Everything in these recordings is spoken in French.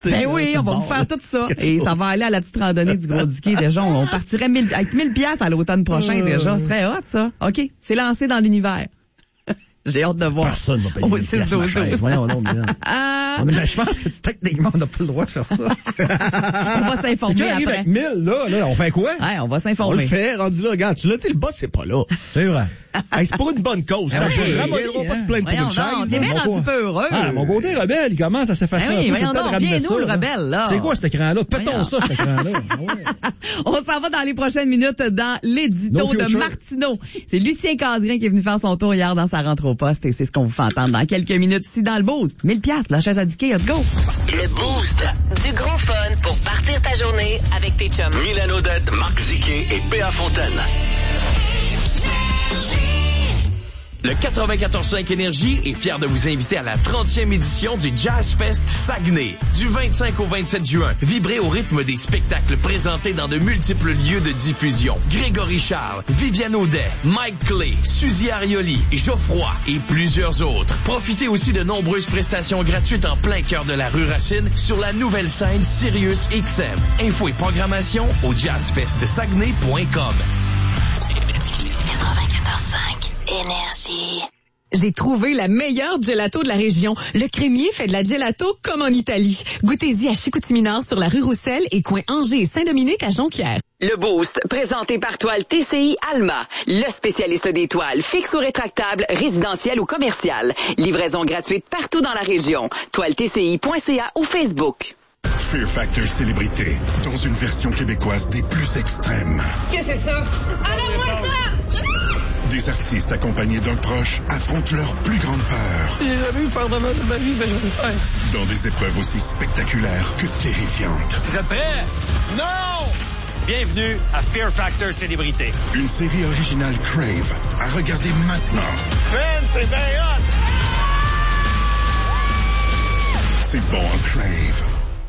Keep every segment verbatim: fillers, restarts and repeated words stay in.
Ben oui, on va vous faire tout ça. Et ça va aller à la petite randonnée du Gros Diquet. Déjà, on partirait mille, avec mille piastres à l'automne prochain, déjà. Ce serait hot, ça. OK, c'est lancé dans l'univers. J'ai hâte de voir. Personne ne va payer mille piastres ma chaise. Voyons donc, bien. On est, je pense que techniquement, on n'a pas le droit de faire ça. On va s'informer après. Avec mille, là, là, on fait quoi? Ouais, on va s'informer. On le fait, rendu là, regarde, tu l'as dit, le boss, c'est pas là. C'est vrai. Hey, c'est pour une bonne cause. Ah, oui, vraiment, il ne va pas se plaindre pour une chaise. On est bien rendu peu heureux. Ah, mon côté rebelle, il commence à s'effacer ah, oui, un peu. C'est le temps de ramener ça. Viens-nous, le rebelle, là. C'est quoi cet écran-là? Pétons ça, cet écran-là. On s'en va dans les prochaines minutes dans l'édito no de Martineau. C'est Lucien Cadrin qui est venu faire son tour hier dans sa rentre au poste et c'est ce qu'on vous fait entendre dans quelques minutes ici dans le Boost. mille piastres, la chaise à Diquet, let's go! Le Boost. Du gros fun pour partir ta journée avec tes chums. Milan Odette, Marc Diquet et Péa Fontaine. Le quatre-vingt-quatorze cinq Énergie est fier de vous inviter à la trentième édition du Jazz Fest Saguenay. Du vingt-cinq au vingt-sept juin, vibrez au rythme des spectacles présentés dans de multiples lieux de diffusion. Grégory Charles, Viviane Audet, Mike Clay, Suzy Arioli, Geoffroy et plusieurs autres. Profitez aussi de nombreuses prestations gratuites en plein cœur de la rue Racine sur la nouvelle scène Sirius X M. Infos et programmation au jazz fest saguenay point com. quatre-vingt-quatorze cinq Énergie. J'ai trouvé la meilleure gelato de la région. Le crémier fait de la gelato comme en Italie. Goûtez-y à Chicoutimi-Nord sur la rue Roussel et coin Angers et Saint-Dominique à Jonquière. Le Boost, présenté par Toile T C I Alma, le spécialiste des toiles fixes ou rétractables, résidentielles ou commerciales. Livraison gratuite partout dans la région. toile t c i point c a ou Facebook. Fear Factor Célébrité, dans une version québécoise des plus extrêmes. Qu'est-ce que c'est ça? Enlève-moi ça! Des artistes accompagnés d'un proche affrontent leur plus grande peur. J'ai jamais eu peur de ma vie, mais je vais le faire. Dans des épreuves aussi spectaculaires que terrifiantes. Vous êtes prêts? Non! Bienvenue à Fear Factor Célébrité. Une série originale Crave à regarder maintenant. Man, c'est bien hot! C'est bon, Crave.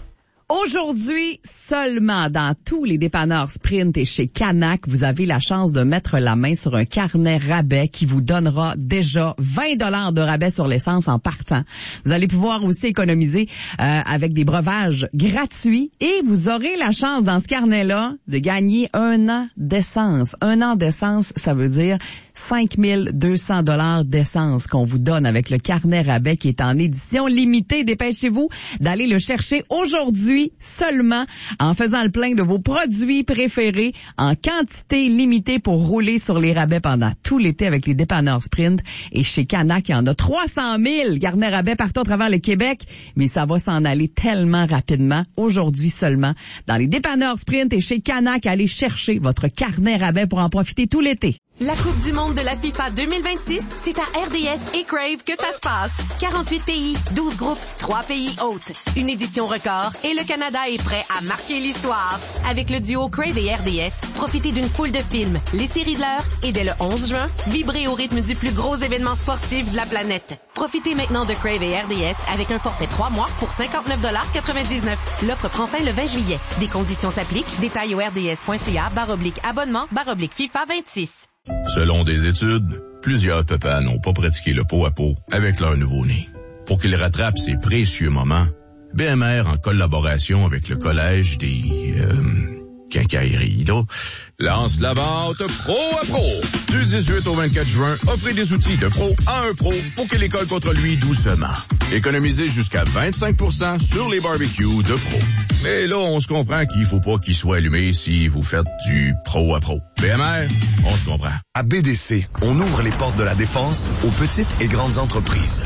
Aujourd'hui, seulement dans tous les dépanneurs Sprint et chez Canac, vous avez la chance de mettre la main sur un carnet rabais qui vous donnera déjà vingt dollars de rabais sur l'essence en partant. Vous allez pouvoir aussi économiser euh, avec des breuvages gratuits et vous aurez la chance dans ce carnet-là de gagner un an d'essence. Un an d'essence, ça veut dire cinq mille deux cents dollars d'essence qu'on vous donne avec le carnet rabais qui est en édition limitée. Dépêchez-vous d'aller le chercher aujourd'hui seulement en faisant le plein de vos produits préférés en quantité limitée pour rouler sur les rabais pendant tout l'été avec les dépanneurs Sprint. Et chez Canac, il y en a trois cent mille carnets rabais partout à travers le Québec, mais ça va s'en aller tellement rapidement. Aujourd'hui seulement, dans les dépanneurs Sprint et chez Canac, allez chercher votre carnet rabais pour en profiter tout l'été. La Coupe du monde de la FIFA deux mille vingt-six, c'est à R D S et Crave que ça se passe. quarante-huit pays, douze groupes, trois pays hôtes. Une édition record et le Canada est prêt à marquer l'histoire. Avec le duo Crave et R D S, profitez d'une foule de films, les séries de l'heure et dès le onze juin, vibrez au rythme du plus gros événement sportif de la planète. Profitez maintenant de Crave et R D S avec un forfait trois mois pour cinquante-neuf dollars quatre-vingt-dix-neuf. L'offre prend fin le vingt juillet. Des conditions s'appliquent. Détails au r d s point c a barre oblique abonnement barre oblique FIFA vingt-six. Selon des études, plusieurs papas n'ont pas pratiqué le pot à pot avec leur nouveau-né. Pour qu'ils rattrapent ces précieux moments, B M R, en collaboration avec le Collège des... Euh, quincailleries, là, lance la vente Pro à Pro. Du dix-huit au vingt-quatre juin, offrez des outils de pro à un pro pour qu'il école contre lui doucement. Économisez jusqu'à vingt-cinq pour cent sur les barbecues de pro. Mais là, on se comprend qu'il faut pas qu'il soit allumé si vous faites du pro à pro. B M R, on se comprend. À B D C, on ouvre les portes de la défense aux petites et grandes entreprises.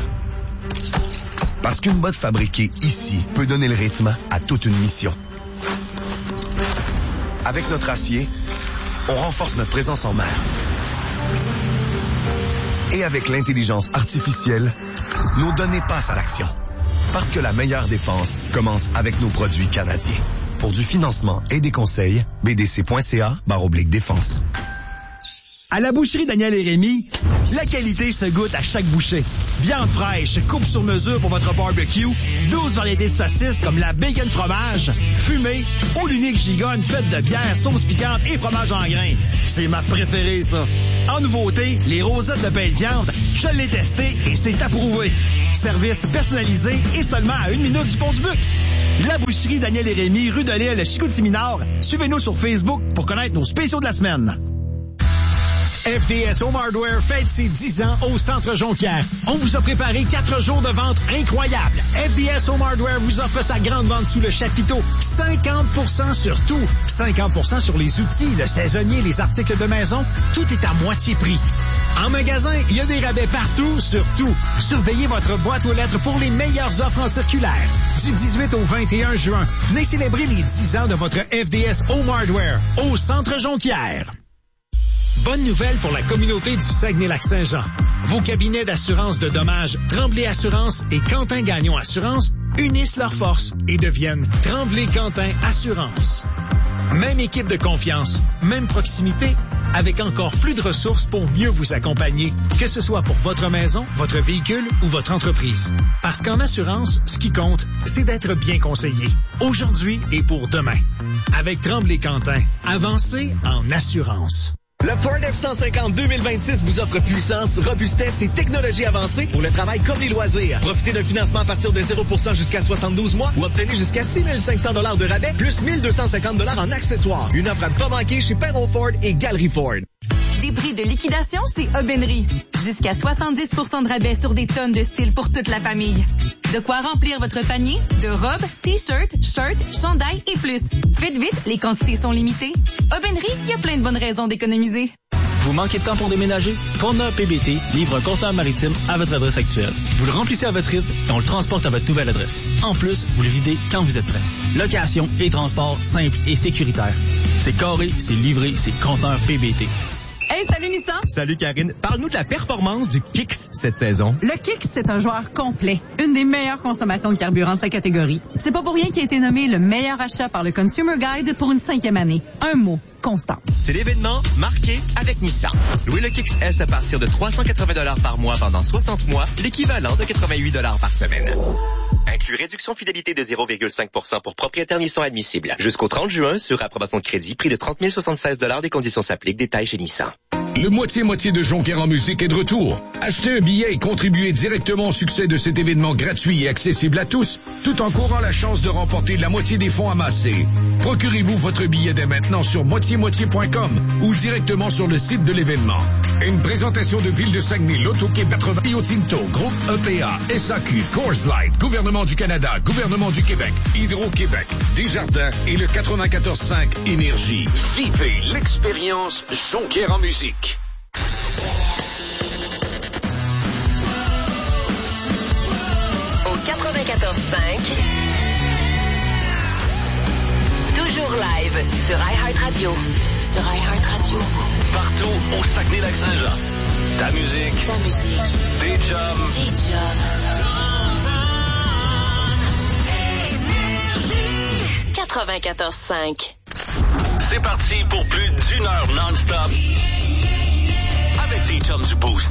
Parce qu'une botte fabriquée ici peut donner le rythme à toute une mission. Avec notre acier, on renforce notre présence en mer. Et avec l'intelligence artificielle, nos données passent à l'action. Parce que la meilleure défense commence avec nos produits canadiens. Pour du financement et des conseils, b d c point c a barre oblique défense. À la boucherie Daniel et Rémy, la qualité se goûte à chaque bouchée. Viande fraîche, coupe sur mesure pour votre barbecue, douze variétés de saucisses comme la bacon fromage, fumée, ou l'unique gigogne faite de bière, sauce piquante et fromage en grains. C'est ma préférée, ça. En nouveauté, les rosettes de belle viande, je l'ai testé et c'est approuvé. Service personnalisé et seulement à une minute du Pont-du-Buc. La boucherie Daniel et Rémy, rue de l'Île, Chicoutimi-Nord. Suivez-nous sur Facebook pour connaître nos spéciaux de la semaine. F D S Home Hardware fête ses dix ans au Centre Jonquière. On vous a préparé quatre jours de vente incroyables. F D S Home Hardware vous offre sa grande vente sous le chapiteau. cinquante pour cent sur tout. cinquante pour cent sur les outils, le saisonnier, les articles de maison. Tout est à moitié prix. En magasin, il y a des rabais partout sur tout. Surveillez votre boîte aux lettres pour les meilleures offres en circulaire. Du dix-huit au vingt et un juin, venez célébrer les dix ans de votre F D S Home Hardware au Centre Jonquière. Bonne nouvelle pour la communauté du Saguenay-Lac-Saint-Jean. Vos cabinets d'assurance de dommages Tremblay Assurance et Quentin Gagnon Assurance unissent leurs forces et deviennent Tremblay-Quentin Assurance. Même équipe de confiance, même proximité, avec encore plus de ressources pour mieux vous accompagner, que ce soit pour votre maison, votre véhicule ou votre entreprise. Parce qu'en assurance, ce qui compte, c'est d'être bien conseillé, aujourd'hui et pour demain. Avec Tremblay-Quentin, avancez en assurance. Le Ford F cent cinquante deux mille vingt-six vous offre puissance, robustesse et technologie avancée pour le travail comme les loisirs. Profitez d'un financement à partir de zéro pour cent jusqu'à soixante-douze mois ou obtenez jusqu'à six mille cinq cents dollars de rabais plus mille deux cent cinquante dollars en accessoires. Une offre à ne pas manquer chez Perron Ford et Galerie Ford. Des prix de liquidation chez Aubainerie. Jusqu'à soixante-dix pour cent de rabais sur des tonnes de styles pour toute la famille. De quoi remplir votre panier de robes, t-shirts, shirts, chandails et plus. Faites vite, les quantités sont limitées. Aubainerie, il y a plein de bonnes raisons d'économiser. Vous manquez de temps pour déménager? Conteneur P B T livre un conteneur maritime à votre adresse actuelle. Vous le remplissez à votre rythme et on le transporte à votre nouvelle adresse. En plus, vous le videz quand vous êtes prêt. Location et transport simple et sécuritaire. C'est carré, c'est livré, c'est conteneur P B T. Hey, salut Nissan! Salut Karine. Parle-nous de la performance du Kicks cette saison. Le Kicks, c'est un joueur complet. Une des meilleures consommations de carburant de sa catégorie. C'est pas pour rien qu'il a été nommé le meilleur achat par le Consumer Guide pour une cinquième année. Un mot, constance. C'est l'événement marqué avec Nissan. Louez le Kicks S à partir de trois cent quatre-vingts dollars par mois pendant soixante mois, l'équivalent de quatre-vingt-huit dollars par semaine. Inclut réduction fidélité de zéro virgule cinq pour cent pour propriétaires Nissan admissibles. Jusqu'au trente juin, sur approbation de crédit, prix de trente mille soixante-seize dollars, des conditions s'appliquent, détails chez Nissan. Le moitié-moitié de Jonquière en musique est de retour. Achetez un billet et contribuez directement au succès de cet événement gratuit et accessible à tous, tout en courant la chance de remporter la moitié des fonds amassés. Procurez-vous votre billet dès maintenant sur moitié moitié point com ou directement sur le site de l'événement. Une présentation de Ville de Saguenay, l'Auto-Québec, Rio Tinto, Groupe E P A, S A Q, Coors Light, Gouvernement du Canada, Gouvernement du Québec, Hydro-Québec, Desjardins et le quatre-vingt-quatorze cinq Énergie. Vivez l'expérience Jonquière en musique. Au quatre-vingt-quatorze cinq, toujours live sur iHeartRadio. Sur iHeartRadio. Partout au Saguenay-Lac-Saint-Jean. Ta musique. Ta musique. Des chums. Des chums. quatre-vingt-quatorze cinq. C'est parti pour plus d'une heure non-stop. Avec des chums du Boost.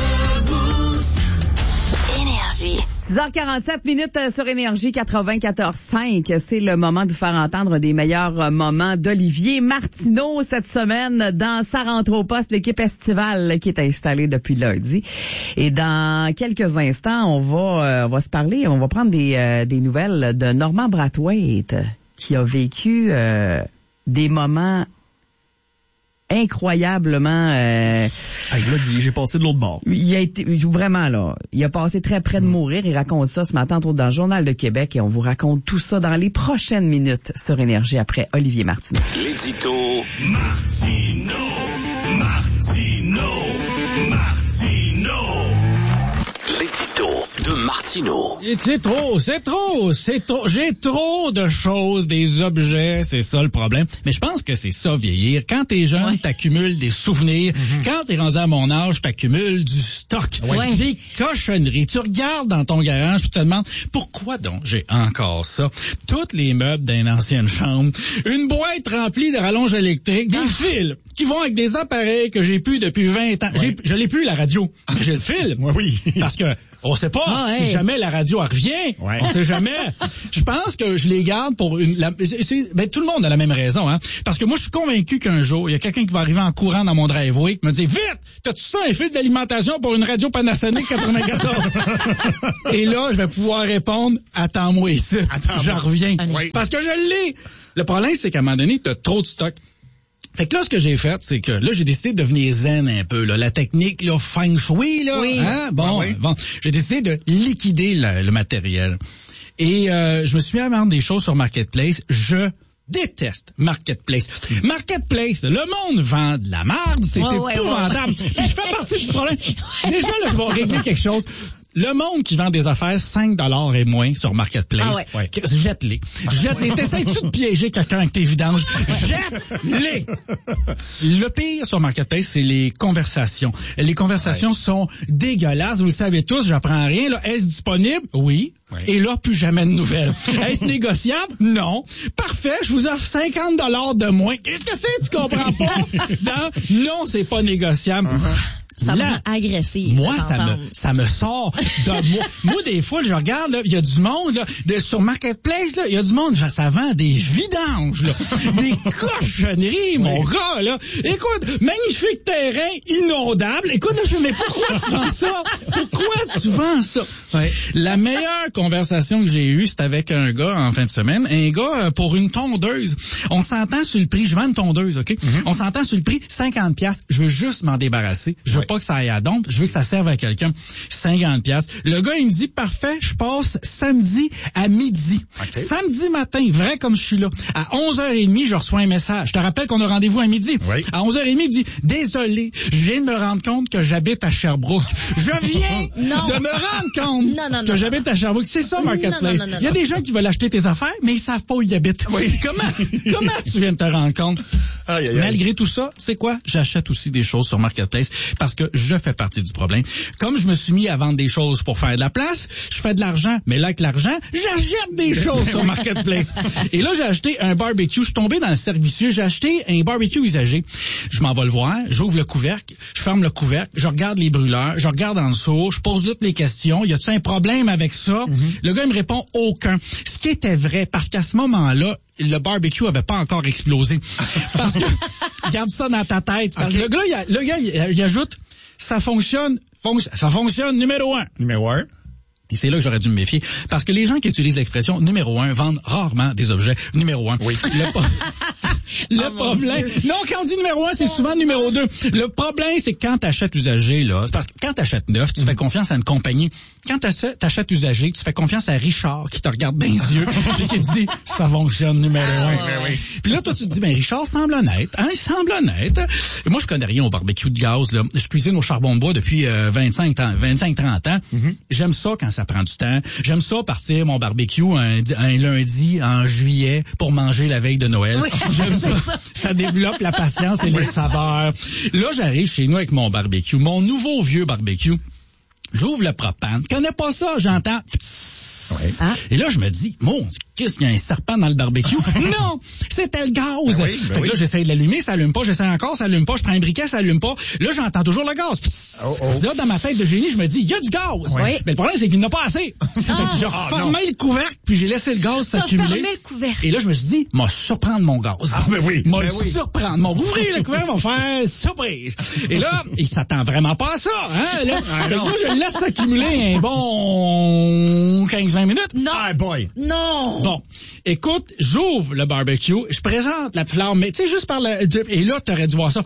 Énergie. six heures quarante-sept minutes sur Énergie quatre-vingt-quatorze cinq. C'est le moment de vous faire entendre des meilleurs moments d'Olivier Martineau cette semaine dans sa rentrée au poste, l'équipe estivale qui est installée depuis lundi. Et dans quelques instants, on va, euh, on va se parler, on va prendre des, euh, des nouvelles de Normand Brathwaite qui a vécu euh, des moments incroyablement... Euh, ah, là, j'ai passé de l'autre bord. Il a été vraiment là. Il a passé très près de mourir. Il raconte ça ce matin, entre autres, dans le Journal de Québec. Et on vous raconte tout ça dans les prochaines minutes sur Énergie après Olivier Martineau. L'édito Martineau, Martineau, Martineau. L'édito de Martineau. C'est trop, c'est trop, c'est trop. J'ai trop de choses, des objets, c'est ça le problème. Mais je pense que c'est ça, vieillir. Quand t'es jeune, ouais. t'accumules des souvenirs. Mm-hmm. Quand t'es rendu à mon âge, t'accumules du stock. Ouais. Des cochonneries. Tu regardes dans ton garage, tu te demandes, pourquoi donc j'ai encore ça? Tous les meubles d'une ancienne chambre. Une boîte remplie de rallonges électriques. Des ah. fils qui vont avec des appareils que j'ai plus depuis vingt ans. Ouais. J'ai, je l'ai plus, la radio. Ah. J'ai le fil. Moi, oui. Parce que On sait pas. Ah, si hey. jamais la radio elle revient, Ouais. on sait jamais. Je pense que je les garde pour une... La, c'est, c'est, ben, tout le monde a la même raison. Hein? Parce que moi, je suis convaincu qu'un jour, il y a quelqu'un qui va arriver en courant dans mon driveway qui me dit « Vite! T'as-tu ça, un fil d'alimentation pour une radio Panasonic quatre-vingt-quatorze? » Et là, je vais pouvoir répondre « Attends-moi ici. J'en reviens. Oui. » Parce que je l'ai. Le problème, c'est qu'à un moment donné, t'as trop de stock. Fait que là, ce que j'ai fait, c'est que là, j'ai décidé de devenir zen un peu, là. La technique, là, feng shui, là. Oui. Hein? Bon, Ah oui. bon. J'ai décidé de liquider le, le matériel. Et euh, je me suis mis à vendre des choses sur Marketplace. Je déteste Marketplace. Marketplace, le monde vend de la merde, c'est Ouais, ouais, épouvantable. ouais. Et je fais partie du problème. Déjà, là, je vais régler quelque chose. Le monde qui vend des affaires cinq dollars et moins sur Marketplace, Ah ouais. ouais. jette-les. Jette-les. T'essayes-tu de piéger quelqu'un avec tes vidanges? Jette-les! Le pire sur Marketplace, c'est les conversations. Les conversations ouais. sont dégueulasses. Vous le savez tous, j'apprends rien. Là. Est-ce disponible? Oui. Ouais. Et là, plus jamais de nouvelles. Est-ce négociable? Non. Parfait, je vous offre cinquante dollars de moins. Qu'est-ce que c'est? Tu comprends pas? Non, non, c'est pas négociable. Uh-huh. Ça Là, me rend agressif. moi, ça me, ça me sort de moi. Moi, des fois, je regarde, il y a du monde, là, de, sur Marketplace, il y a du monde, ça vend des vidanges, là, des cochonneries, mon oui. gars, là. Écoute, magnifique terrain inondable. Écoute, je mais pourquoi tu vends ça? Pourquoi tu vends ça? Ouais. La meilleure conversation que j'ai eue, c'est avec un gars en fin de semaine. Un gars, pour une tondeuse. On s'entend sur le prix. Je vends une tondeuse, OK? Mm-hmm. On s'entend sur le prix, cinquante piastres. Je veux juste m'en débarrasser. Je veux ouais. pas que ça aille à dompe, je veux que ça serve à quelqu'un. cinquante piastres. Le gars, il me dit, parfait, je passe samedi à midi. Okay. Samedi matin, vrai comme je suis là. À onze heures trente, je reçois un message. Je te rappelle qu'on a rendez-vous à midi. Oui. À onze heures trente, il dit, désolé, je viens de me rendre compte que j'habite à Sherbrooke. Je viens de me rendre compte non, non, non, que j'habite à Sherbrooke. C'est ça, Marketplace. Non, non, non, non, il y a des gens qui veulent acheter tes affaires, mais ils savent pas où ils habitent. Oui. Comment, comment tu viens de te rendre compte? Aïe, aïe, aïe. Malgré tout ça, c'est quoi? J'achète aussi des choses sur Marketplace parce que je fais partie du problème. Comme je me suis mis à vendre des choses pour faire de la place, je fais de l'argent, mais là, avec l'argent, j'achète des choses sur Marketplace. Et là, j'ai acheté un barbecue. Je suis tombé dans le servicieux. J'ai acheté un barbecue usagé. Je m'en vais le voir, j'ouvre le couvercle, je ferme le couvercle, je regarde les brûleurs, je regarde en dessous, je pose toutes les questions. Y a-t-il un problème avec ça? Mm-hmm. Le gars, il me répond aucun. Ce qui était vrai, parce qu'à ce moment-là, le barbecue avait pas encore explosé. Parce que, garde ça dans ta tête. Parce okay. que le gars, il, a, le gars il, il ajoute, ça fonctionne, fonc- ça fonctionne numéro un. Numéro un. Et c'est là que j'aurais dû me méfier. Parce que les gens qui utilisent l'expression numéro un vendent rarement des objets numéro un. Oui. Le, po- le oh problème. Non, quand on dit numéro un, c'est souvent numéro deux. Le problème, c'est que quand t'achètes usagé, là, c'est parce que quand t'achètes neuf, tu mm. fais confiance à une compagnie. Quand t'achètes usagé, tu fais confiance à Richard qui te regarde dans les yeux et qui te dit, ça fonctionne numéro un. Ah, oui. Puis là, toi, tu te dis, ben, Richard semble honnête. Hein, il semble honnête. Et moi, je connais rien au barbecue de gaz, là. Je cuisine au charbon de bois depuis euh, vingt-cinq trente ans. Mm-hmm. J'aime ça quand ça prend du temps. J'aime ça partir mon barbecue un, un lundi en juillet pour manger la veille de Noël. Oui, J'aime ça. ça. Ça développe la patience et les saveurs. Là, j'arrive chez nous avec mon barbecue, mon nouveau vieux barbecue. J'ouvre le propane. Je connais pas ça, j'entends. Ouais. Ah. Et là, je me dis, mon, qu'est-ce qu'il y a un serpent dans le barbecue? Non! C'était le gaz! Ben oui, ben fait que oui. Là, j'essaye de l'allumer, ça allume pas, j'essaye encore, ça allume pas, je prends un briquet, ça allume pas. Là, j'entends toujours le gaz. Oh, oh. Là, dans ma tête de génie, je me dis, il y a du gaz! Oui. Mais le problème, c'est qu'il n'y en a pas assez. Ah. Fait que j'ai refermé ah, le couvercle, puis j'ai laissé le gaz s'accumuler. Le couvercle. Et là, je me suis dit, m'a surprendre mon gaz. Ah, ben oui. M'a ben surprendre. M'a ouvrir le couvercle, m'a faire surprise. Et là, il s'attend vraiment pas à ça, hein? Là, ah, là je le laisse s'accumuler un bon quinze vingt minutes. Non. Ah, boy. Non. Bon. Écoute, j'ouvre le barbecue, je présente la flamme, mais tu sais, juste par le... Et là, t'aurais dû voir ça.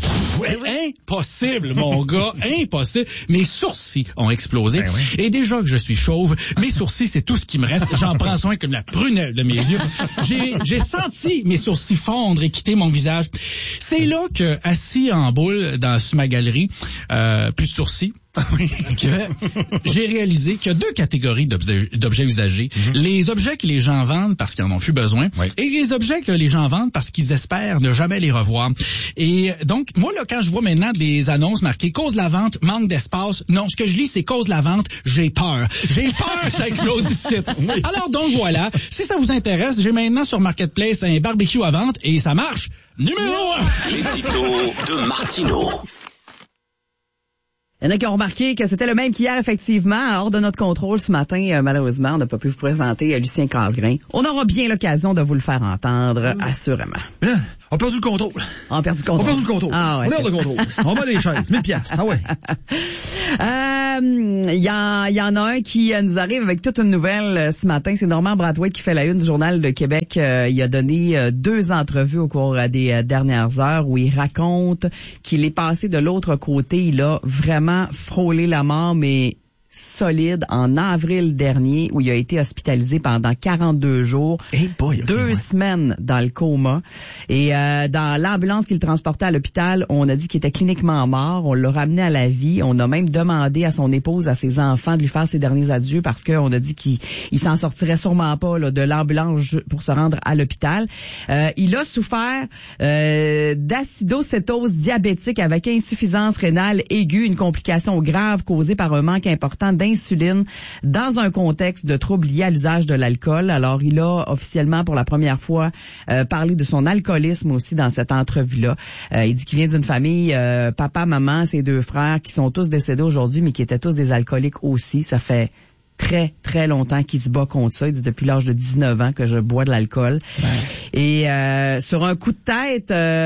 Impossible, mon gars, impossible. Mes sourcils ont explosé. Ben oui. Et déjà que je suis chauve, mes sourcils, c'est tout ce qui me reste. J'en prends soin comme la prunelle de mes yeux. J'ai, j'ai senti mes sourcils fondre et quitter mon visage. C'est là que, assis en boule dans sur ma galerie, euh, plus de sourcils, que j'ai réalisé qu'il y a deux catégories d'objets, d'objets usagés. Mm-hmm. Les objets que les gens vendent parce qu'ils en ont plus besoin oui. et les objets que les gens vendent parce qu'ils espèrent ne jamais les revoir. Et donc, moi, là, quand je vois maintenant des annonces marquées « Cause la vente, manque d'espace », non, ce que je lis, c'est « Cause la vente, j'ai peur ». J'ai peur que ça explose ici. Oui. Alors donc, voilà. Si ça vous intéresse, j'ai maintenant sur Marketplace un barbecue à vente et ça marche. Numéro un. L'édito de Martino. Il y en a qui ont remarqué que c'était le même qu'hier, effectivement, hors de notre contrôle ce matin. Euh, malheureusement, on n'a pas pu vous présenter euh, Lucien Casgrain. On aura bien l'occasion de vous le faire entendre, mmh. assurément. Mais là, on a perdu le contrôle. On a perdu le contrôle. On a perdu le contrôle. Ah, ouais, on est hors de contrôle. On va des chaises, mille piastres. Ah ouais. Il euh, y, en, y en a un qui euh, nous arrive avec toute une nouvelle euh, ce matin. C'est Normand Brathwaite qui fait la une du Journal de Québec. Euh, il a donné euh, deux entrevues au cours euh, des euh, dernières heures où il raconte qu'il est passé de l'autre côté. Il a vraiment frôlé la mort, mais solide, en avril dernier, où il a été hospitalisé pendant quarante-deux jours, hey boy, okay, deux ouais. semaines dans le coma. Et euh, dans l'ambulance qui le transportait à l'hôpital, on a dit qu'il était cliniquement mort. On l'a ramené à la vie. On a même demandé à son épouse, à ses enfants, de lui faire ses derniers adieux parce qu'on a dit qu'il il s'en sortirait sûrement pas là, de l'ambulance pour se rendre à l'hôpital. Euh, il a souffert euh, d'acidocétose diabétique avec insuffisance rénale aiguë, une complication grave causée par un manque important d'insuline dans un contexte de troubles liés à l'usage de l'alcool. Alors, il a officiellement pour la première fois euh, parlé de son alcoolisme aussi dans cette entrevue-là. Euh, il dit qu'il vient d'une famille, euh, papa, maman, ses deux frères, qui sont tous décédés aujourd'hui, mais qui étaient tous des alcooliques aussi. Ça fait très, très longtemps qu'il se bat contre ça. Il dit depuis l'âge de dix-neuf ans que je bois de l'alcool. Ouais. Et euh, sur un coup de tête,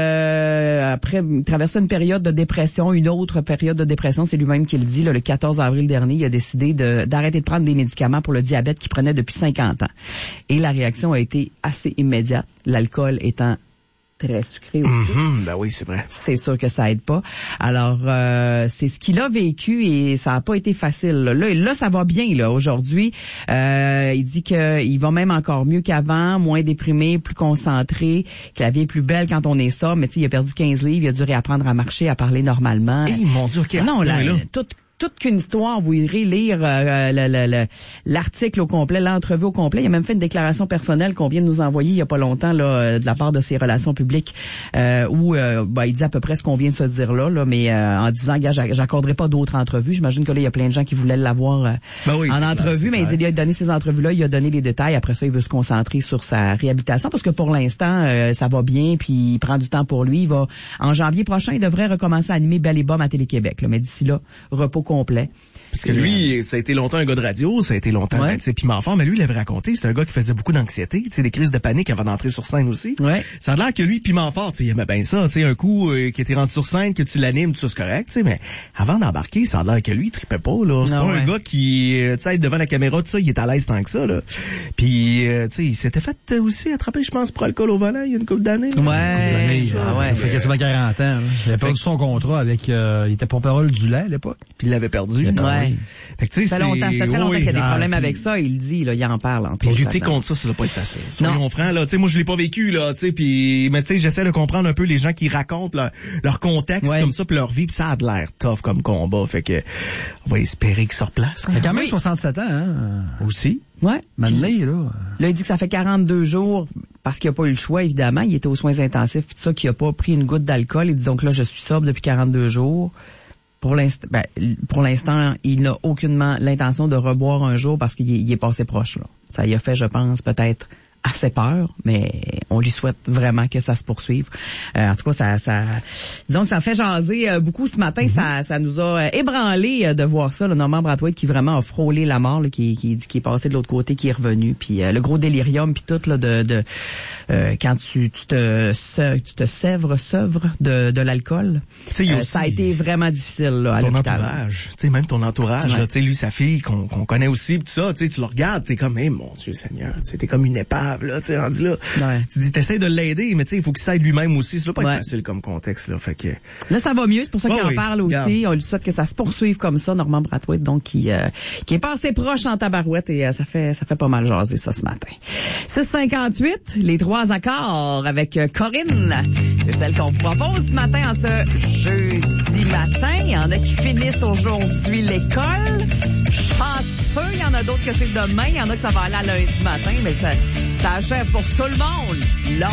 euh, après traverser une période de dépression, une autre période de dépression, c'est lui-même qui le dit, là, le quatorze avril dernier, il a décidé de, d'arrêter de prendre des médicaments pour le diabète qu'il prenait depuis cinquante ans. Et la réaction a été assez immédiate, l'alcool étant très sucré aussi. Mm-hmm, ben oui, c'est vrai. C'est sûr que ça aide pas. Alors, euh, c'est ce qu'il a vécu et ça a pas été facile. Là, là, là ça va bien là aujourd'hui. Euh, il dit qu'il va même encore mieux qu'avant, moins déprimé, plus concentré, que la vie est plus belle quand on est ça. Mais tu sais, il a perdu quinze livres, il a dû réapprendre à marcher, à parler normalement. Hey, mon Dieu, ok. Non, là, là. Tout, toute qu'une histoire, vous irez lire euh, le, le, le, l'article au complet, l'entrevue au complet. Il a même fait une déclaration personnelle qu'on vient de nous envoyer il y a pas longtemps là, de la part de ses relations publiques euh, où euh, bah, il dit à peu près ce qu'on vient de se dire là, là mais euh, en disant gars, j'accorderai pas d'autres entrevues. J'imagine que là, il y a plein de gens qui voulaient l'avoir euh, ben oui, en entrevue, clair, mais il dit, il a donné ces entrevues-là, il a donné les détails. Après ça, il veut se concentrer sur sa réhabilitation parce que pour l'instant, euh, ça va bien, puis il prend du temps pour lui. Il va en janvier prochain, il devrait recommencer à animer Belle et Bomme à Télé-Québec. Là, mais d'ici là, repos complet. Parce que lui, ça a été longtemps un gars de radio, ça a été longtemps, ouais. tu sais, Piment Fort, mais lui, il avait raconté, c'est un gars qui faisait beaucoup d'anxiété, tu sais, des crises de panique avant d'entrer sur scène aussi. Ouais. Ça a l'air que lui, Piment Fort, tu sais, il aimait bien ça, tu sais, un coup, euh, qui était rendu sur scène, que tu l'animes, tout ça, c'est correct, tu sais, mais avant d'embarquer, ça a l'air que lui, il tripait pas, là. C'est non, pas ouais. un gars qui, tu sais, devant la caméra, tout ça, il est à l'aise tant que ça, là. Puis, euh, tu sais, il s'était fait euh, aussi attraper, je pense, pour alcool au volant, il y a une couple d'années. Ouais. ouais. Ah ouais. Ça fait quasiment quarante ans, là. Il avait perdu son contrat avec, euh, il était porte-parole du lait à l'époque. Puis il l'avait perdu. Ouais. Fait que, tu sais, ça fait longtemps, ça fait longtemps oui, qu'il y a des problèmes ah, avec ça, il le dit, là, il en parle. Puis lutter contre ça, ça va pas être facile. Soyons francs, là, tu sais, moi je l'ai pas vécu, là, tu sais, puis mais tu sais, j'essaie de comprendre un peu les gens qui racontent leur, leur contexte ouais. comme ça, puis leur vie, puis ça a de l'air tough comme combat, fait que on va espérer qu'ils se replacent. Il a quand même oui. soixante-sept ans, hein. Aussi. Ouais. Maintenant, là. Là, il dit que ça fait quarante-deux jours parce qu'il a pas eu le choix, évidemment. Il était aux soins intensifs, tout ça, qu'il a pas pris une goutte d'alcool. Il dit donc là, je suis sobre depuis quarante-deux jours. Pour l'instant, ben, pour l'instant, il n'a aucunement l'intention de reboire un jour parce qu'il est, il est passé proche, là. Ça y a fait, je pense, peut-être assez peur, mais on lui souhaite vraiment que ça se poursuive. Euh, en tout cas, ça, ça, disons que ça fait jaser euh, beaucoup ce matin. Mm-hmm. Ça, ça nous a euh, ébranlé euh, de voir ça. Le Normand Brathwaite qui vraiment a frôlé la mort, là, qui, qui, qui est passé de l'autre côté, qui est revenu. Puis euh, le gros délirium, puis tout là de, de euh, quand tu, tu te, se, tu te sèvres, sevres de, de l'alcool. Euh, ça a été vraiment difficile là, à ton l'hôpital. Entourage, tu sais même ton entourage, ouais. là, tu sais lui, sa fille qu'on, qu'on connaît aussi, tout ça, tu sais, tu le regardes, t'es comme, hey, mon Dieu Seigneur, t'es comme une épave. Là, tu sais, rendu là. Ouais. Tu dis, t'essayes de l'aider, mais tu sais, il faut qu'il s'aide lui-même aussi. Ça va pas ouais. être facile comme contexte, là. Fait que. Là, ça va mieux. C'est pour ça oh, qu'il oui. en parle aussi. Regarde. On lui souhaite que ça se poursuive comme ça, Normand Brathwaite, donc, qui, euh, qui est passé proche en tabarouette et euh, ça fait, ça fait pas mal jaser ça ce matin. six cinquante-huit, les trois accords avec euh, Corinne. C'est celle qu'on vous propose ce matin en ce jeudi matin. Il y en a qui finissent aujourd'hui l'école. Chanceux, il y en a d'autres que c'est demain. Il y en a que ça va aller à lundi matin, mais ça, ça achève pour tout le monde. Là,